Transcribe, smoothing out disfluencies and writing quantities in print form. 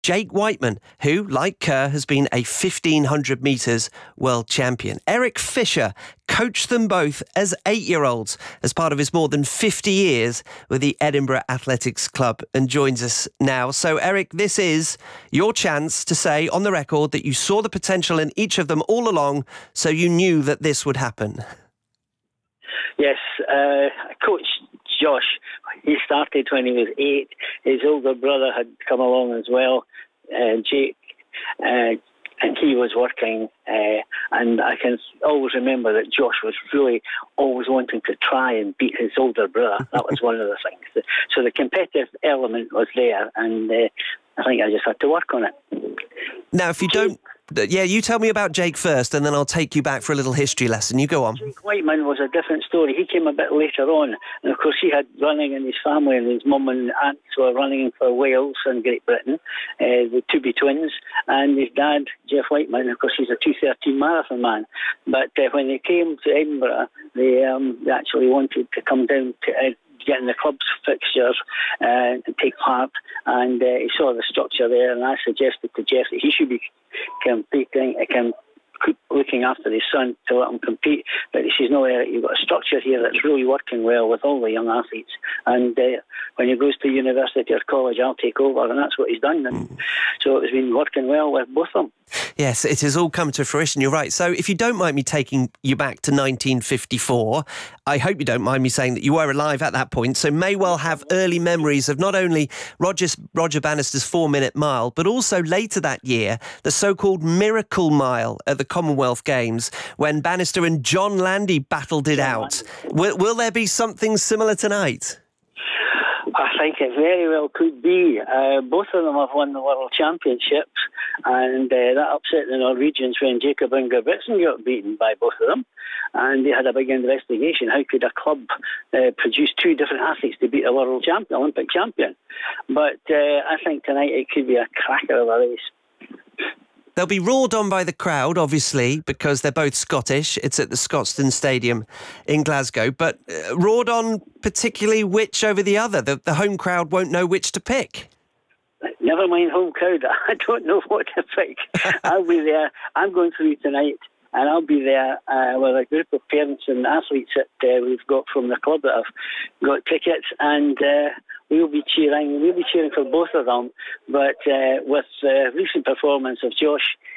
Jake Whiteman, who, like Kerr, has been a 1,500 metres world champion. Eric Fisher coached them both as 8-year-olds as part of his more than 50 years with the Edinburgh Athletics Club, and joins us now. So, Eric, this is your chance to say on the record that you saw the potential in each of them all along, so you knew that this would happen. Yes, Coach Josh, he started when he was 8. His older brother had come along as well, Jake, and he was working. And I can always remember that Josh was really always wanting to try and beat his older brother. That was one of the things. So the competitive element was there, and I think I just had to work on it. Now, if you don't... Yeah, you tell me about Jake first, and then I'll take you back for a little history lesson. You go on. Jake Whiteman was a different story. He came a bit later on, and of course he had running in his family, and his mum and aunts were running for Wales and Great Britain, the Tooby twins, and his dad, Jeff Whiteman, of course he's a 2:13 marathon man. But when they came to Edinburgh, they actually wanted to come down to get in the club's fixtures and take part, and he saw the structure there, and I suggested to Jeff that he should be looking after his son to let him compete. But he says, no, you've got a structure here that's really working well with all the young athletes, and when he goes to university or college, I'll take over, and that's what he's done. And so it's been working well with both of them. Yes, it has all come to fruition, you're right. So if you don't mind me taking you back to 1954, I hope you don't mind me saying that you were alive at that point, so may well have early memories of not only Roger Bannister's 4-minute mile, but also later that year, the so-called Miracle Mile at the Commonwealth Games, when Bannister and John Landy battled it out. Will there be something similar tonight? I think it very well could be. Both of them have won the World Championships, and that upset the Norwegians when Jakob Ingebrigtsen got beaten by both of them, and they had a big investigation. How could a club produce 2 different athletes to beat a world champion, Olympic champion? But I think tonight it could be a cracker of a race. They'll be roared on by the crowd, obviously, because they're both Scottish. It's at the Scotstoun Stadium in Glasgow. But roared on particularly which over the other? The home crowd won't know which to pick. Never mind home crowd. I don't know what to pick. I'll be there. I'm going through tonight, and I'll be there with a group of parents and athletes that we've got from the club that have got tickets, and we'll be cheering for both of them. But with the recent performance of Josh,